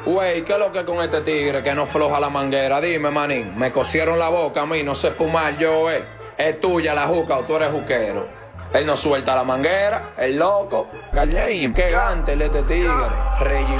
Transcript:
Güey, ¿qué es lo que con este tigre que no floja la manguera? Dime, manín, me cosieron la boca a mí, no sé fumar yo, Es tuya la juca o tú eres juquero. Él no suelta la manguera, el loco. Gallein, qué gante este tigre. Rey